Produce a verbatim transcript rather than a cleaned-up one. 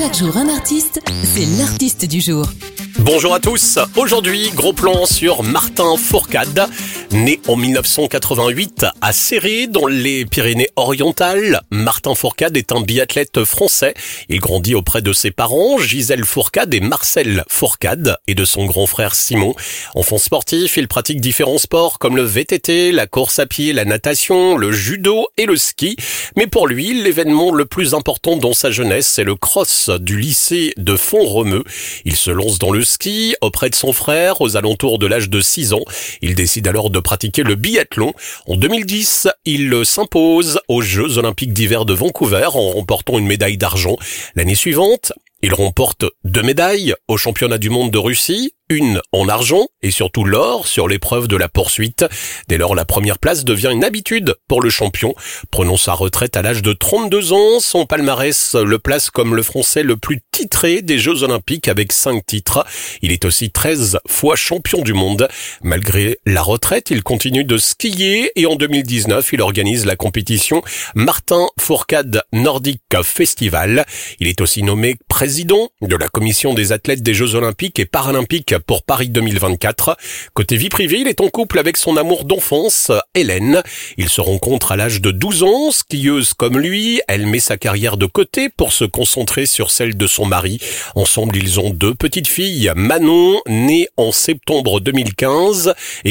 Chaque jour un artiste, c'est l'artiste du jour. Bonjour à tous, aujourd'hui gros plan sur Martin Fourcade, né en mille neuf cent quatre-vingt-huit à Céret dans les Pyrénées-Orientales. Martin Fourcade est un biathlète français, il grandit auprès de ses parents Gisèle Fourcade et Marcel Fourcade et de son grand frère Simon. Enfant sportif, il pratique différents sports comme le V T T, la course à pied, la natation, le judo et le ski. Mais pour lui, l'événement le plus important dans sa jeunesse, c'est le cross du lycée de Font-Romeu. Il se lance dans le ski auprès de son frère aux alentours de l'âge de six ans. Il décide alors de pratiquer le biathlon. En deux mille dix, il s'impose aux Jeux Olympiques d'hiver de Vancouver en remportant une médaille d'argent. L'année suivante, il remporte deux médailles au championnat du monde de Russie, une en argent et surtout l'or sur l'épreuve de la poursuite. Dès lors, la première place devient une habitude pour le champion. Prenant sa retraite à l'âge de trente-deux ans, son palmarès le place comme le Français le plus titré des Jeux Olympiques avec cinq titres. Il est aussi treize fois champion du monde. Malgré la retraite, il continue de skier et en deux mille dix-neuf, il organise la compétition Martin Fourcade Nordic Festival. Il est aussi nommé président de la commission des athlètes des Jeux Olympiques et Paralympiques pour Paris deux mille vingt-quatre. Côté vie privée, il est en couple avec son amour d'enfance, Hélène. Ils se rencontrent à l'âge de douze ans. Skieuse comme lui, elle met sa carrière de côté pour se concentrer sur celle de son mari. Ensemble, ils ont deux petites filles, Manon, née en septembre deux mille quinze, et